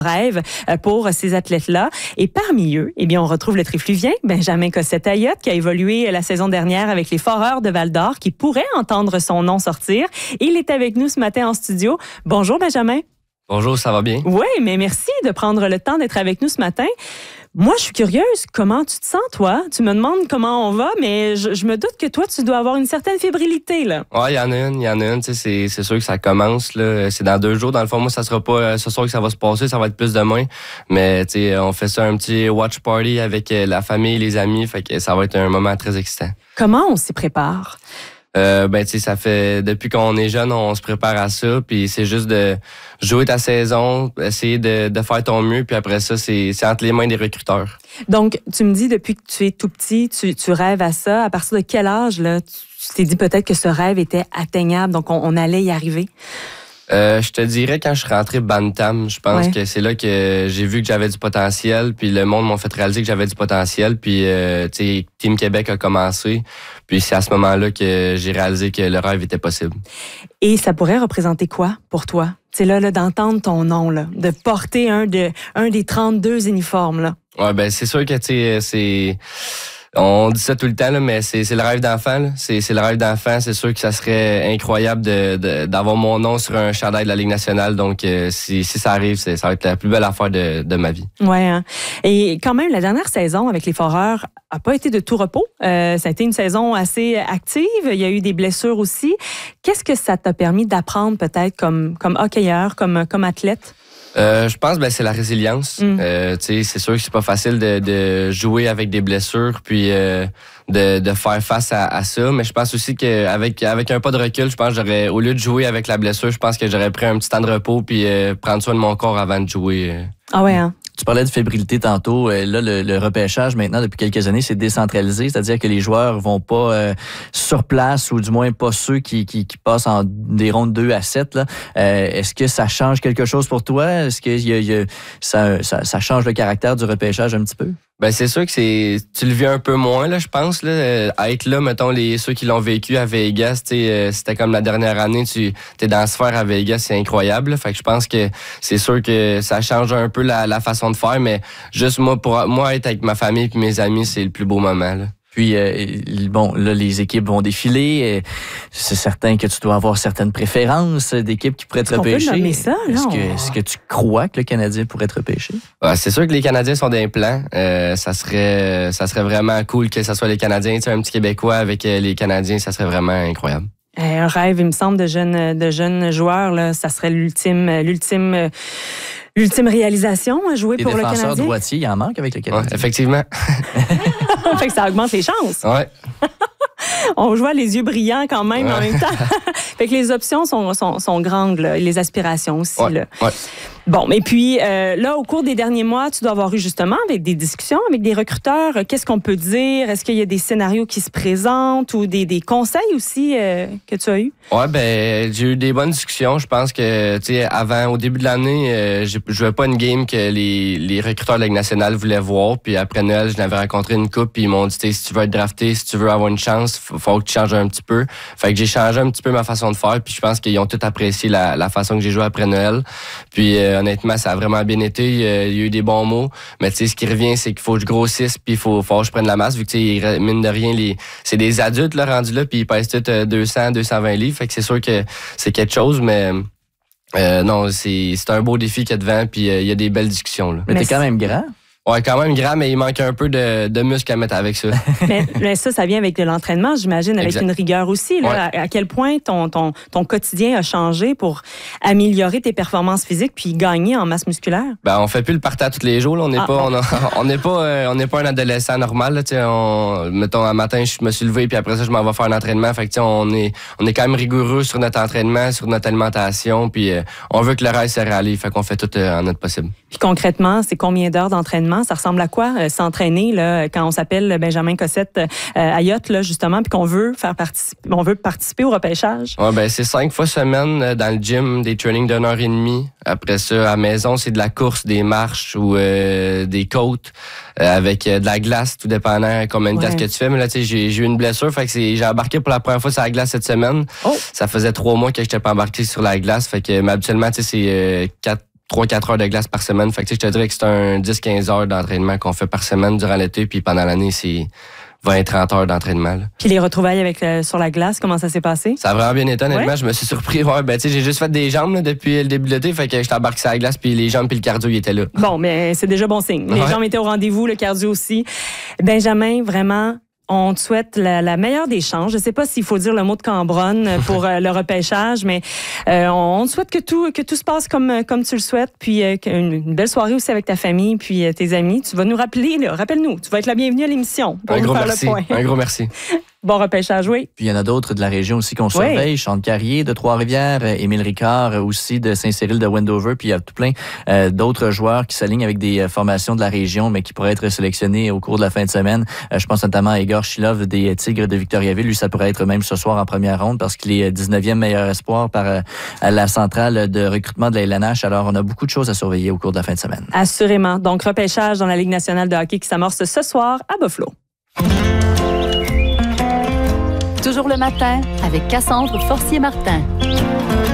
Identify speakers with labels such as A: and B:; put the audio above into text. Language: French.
A: rêve pour ces athlètes-là. Et parmi eux, eh bien, on retrouve le trifluvien Benjamin Cossette-Ayotte qui a évolué la saison dernière avec les Foreurs de Val-d'Or, qui pourrait entendre son nom sortir. Il est avec nous ce matin en studio. Bonjour Benjamin.
B: Bonjour, ça va bien?
A: Oui, mais merci de prendre le temps d'être avec nous ce matin. Moi, je suis curieuse. Comment tu te sens, toi? Tu me demandes comment on va, mais je me doute que toi, tu dois avoir une certaine fébrilité, là.
B: Oui, il y en a une. C'est sûr que ça commence, là. C'est dans 2 jours. Dans le fond, moi, ça sera pas ce soir que ça va se passer. Ça va être plus demain. Mais, on fait ça un petit watch party avec la famille, les amis. Fait que ça va être un moment très excitant.
A: Comment on s'y prépare?
B: Ça fait depuis qu'on est jeune, on se prépare à ça, puis c'est juste de jouer ta saison, essayer de faire ton mieux, puis après ça, c'est entre les mains des recruteurs.
A: Donc, tu me dis depuis que tu es tout petit, tu rêves à ça. À partir de quel âge, là, tu t'es dit peut-être que ce rêve était atteignable, donc on allait y arriver?
B: Je te dirais quand je suis rentré Bantam, je pense que c'est là que j'ai vu que j'avais du potentiel, puis le monde m'a fait réaliser que j'avais du potentiel, puis Team Québec a commencé, puis c'est à ce moment-là que j'ai réalisé que le rêve était possible. Et
A: ça pourrait représenter quoi pour toi? C'est là d'entendre ton nom, là, de porter un des 32 uniformes, là. Ouais,
B: c'est sûr que c'est... On dit ça tout le temps, là, mais c'est le rêve d'enfant. Là. C'est le rêve d'enfant. C'est sûr que ça serait incroyable d'avoir mon nom sur un chandail de la Ligue nationale. Donc, si ça arrive, ça va être la plus belle affaire de ma vie.
A: Ouais. Hein? Et quand même, la dernière saison avec les Foreurs a pas été de tout repos. Ça a été une saison assez active. Il y a eu des blessures aussi. Qu'est-ce que ça t'a permis d'apprendre peut-être comme hockeyeur, comme athlète?
B: Je pense c'est la résilience. C'est sûr que c'est pas facile de jouer avec des blessures puis de faire face à ça, mais je pense aussi qu'avec un pas de recul, je pense que au lieu de jouer avec la blessure, je pense que j'aurais pris un petit temps de repos puis prendre soin de mon corps avant de jouer.
A: Ah ouais, hein?
C: Tu parlais de fébrilité tantôt. Là, le repêchage, maintenant, depuis quelques années, c'est décentralisé, c'est-à-dire que les joueurs vont pas sur place, ou du moins pas ceux qui passent en des rondes 2 à 7. Là. Est-ce que ça change quelque chose pour toi? Est-ce que ça change le caractère du repêchage un petit peu?
B: C'est sûr que tu le vis un peu moins, là, je pense, là. À être là, mettons, ceux qui l'ont vécu à Vegas, c'était comme la dernière année, t'es dans la sphère à Vegas, c'est incroyable, là. Fait que je pense que c'est sûr que ça change un peu la façon de faire, mais juste pour moi, être avec ma famille et mes amis, c'est le plus beau moment, là.
C: Puis, là, les équipes vont défiler. C'est certain que tu dois avoir certaines préférences d'équipes qui pourraient te repêcher.
A: On peut nommer ça, là?
C: Est-ce que tu crois que le Canadien pourrait te repêcher?
B: C'est sûr que les Canadiens sont d'un plan. Ça serait vraiment cool que ce soit les Canadiens. Tu sais, un petit Québécois avec les Canadiens, ça serait vraiment incroyable.
A: Un rêve, il me semble, de jeunes joueurs, là, ça serait l'ultime réalisation, jouer pour le Canadien.
C: Les défenseurs droitiers, il en manque avec le Canadien.
B: Ouais, effectivement.
A: Fait que ça augmente les chances.
B: Ouais.
A: On joue les yeux brillants quand même en même temps. Fait que les options sont grandes, là, et les aspirations aussi.
B: Ouais,
A: là.
B: Ouais.
A: Bon, et puis là, au cours des derniers mois, tu dois avoir eu justement avec des discussions avec des recruteurs. Qu'est-ce qu'on peut dire? Est-ce qu'il y a des scénarios qui se présentent ou des conseils aussi que tu as eus?
B: Ouais, j'ai eu des bonnes discussions. Je pense que, au début de l'année, je jouais pas une game que les recruteurs de la Ligue nationale voulaient voir. Puis après Noël, je n'avais rencontré une couple, puis ils m'ont dit, si tu veux être drafté, si tu veux avoir une chance, faut que tu changes un petit peu. Fait que j'ai changé un petit peu ma façon de faire, puis je pense qu'ils ont tout apprécié la façon que j'ai joué après Noël. Puis honnêtement, ça a vraiment bien été. Il y a eu des bons mots. Mais ce qui revient, c'est qu'il faut que je grossisse, puis il faut que je prenne la masse, vu que mine de rien, c'est des adultes là, rendus là, puis ils pèsent tous 200, 220 livres. Fait que c'est sûr que c'est quelque chose, mais non, c'est un beau défi qu'il y a devant, puis il y a des belles discussions. Là.
C: Mais t'es quand même grand.
B: Ouais, quand même grand, mais il manque un peu de muscle à mettre avec ça.
A: mais ça vient avec de l'entraînement, j'imagine, avec
B: exact.
A: Une rigueur aussi. Là, à quel point ton quotidien a changé pour améliorer tes performances physiques puis gagner en masse musculaire?
B: On fait plus le partage tous les jours. Là. On n'est pas un adolescent normal. Là, mettons, un matin, je me suis levé puis après ça, je m'en vais faire un entraînement. Fait que on est quand même rigoureux sur notre entraînement, sur notre alimentation. Puis on veut que le reste se réalise. Fait qu'on fait tout en notre possible.
A: Puis concrètement, c'est combien d'heures d'entraînement? Ça ressemble à quoi s'entraîner là, quand on s'appelle Benjamin Cossette-Ayotte, là, justement, puis qu'on veut participer au repêchage?
B: Ouais, c'est 5 fois semaine dans le gym, des trainings d'1 heure et demie. Après ça, à la maison, c'est de la course, des marches ou des côtes avec de la glace, tout dépendant combien de glace que tu fais. Mais là, j'ai eu une blessure, fait que j'ai embarqué pour la première fois sur la glace cette semaine. Oh. Ça faisait 3 mois que je n'étais pas embarqué sur la glace, fait que habituellement, c'est 3-4 heures de glace par semaine. Fait que je te dirais que c'est un 10-15 heures d'entraînement qu'on fait par semaine durant l'été, puis pendant l'année, c'est 20-30 heures d'entraînement. Là.
A: Puis les retrouvailles sur la glace, comment ça s'est passé?
B: Ça a vraiment bien été, honnêtement.
A: Ouais?
B: Je me suis surpris. Ouais, j'ai juste fait des jambes là, depuis le début de l'été, fait que j'étais embarqué sur la glace, puis les jambes puis le cardio, ils étaient là.
A: Bon, mais c'est déjà bon signe. Les jambes étaient au rendez-vous, le cardio aussi. Benjamin, vraiment, on te souhaite la meilleure des chances. Je ne sais pas s'il faut dire le mot de Cambronne pour le repêchage, mais on te souhaite que tout se passe comme tu le souhaites, puis une belle soirée aussi avec ta famille, puis tes amis. Tu vas nous rappeler, là, rappelle-nous, tu vas être la bienvenue à l'émission pour nous faire le point.
B: Un gros merci.
A: Bon repêchage, oui.
C: Puis il y en a d'autres de la région aussi qu'on surveille. Chante Carrier de Trois-Rivières, Émile Ricard aussi de Saint-Cyril de Wendover. Puis il y a tout plein d'autres joueurs qui s'alignent avec des formations de la région, mais qui pourraient être sélectionnés au cours de la fin de semaine. Je pense notamment à Igor Shilov des Tigres de Victoriaville. Lui, ça pourrait être même ce soir en première ronde parce qu'il est 19e meilleur espoir par la centrale de recrutement de la LNH. Alors, on a beaucoup de choses à surveiller au cours de la fin de semaine.
A: Assurément. Donc, repêchage dans la Ligue nationale de hockey qui s'amorce ce soir à Buffalo.
D: Toujours le matin avec Cassandre Forcier-Martin.